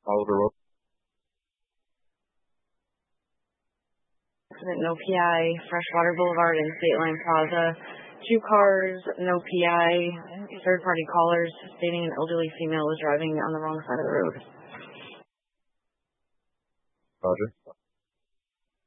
Oliver Road. Accident, no PI, Freshwater Boulevard and State Line Plaza. 2 cars, no PI. Third-party callers stating an elderly female was driving on the wrong side of the road. Roger.